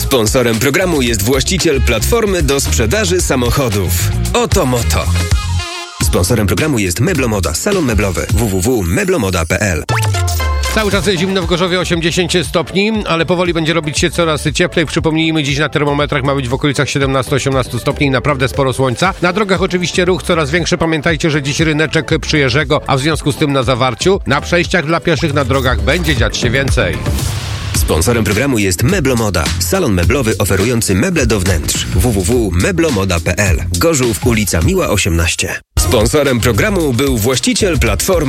Sponsorem programu jest właściciel platformy do sprzedaży samochodów Otomoto. Sponsorem programu jest Meblomoda, salon meblowy www.meblomoda.pl. Cały czas zimno w Gorzowie, 80 stopni, ale powoli będzie robić się coraz cieplej. Przypomnijmy, dziś na termometrach ma być w okolicach 17-18 stopni i naprawdę sporo słońca. Na drogach oczywiście ruch coraz większy. Pamiętajcie, że dziś ryneczek przy Jerzego, a w związku z tym na Zawarciu. Na przejściach dla pieszych na drogach będzie dziać się więcej. Sponsorem programu jest Meblomoda, salon meblowy oferujący meble do wnętrz www.meblomoda.pl. Gorzów, ulica Miła 18. Sponsorem programu był właściciel platformy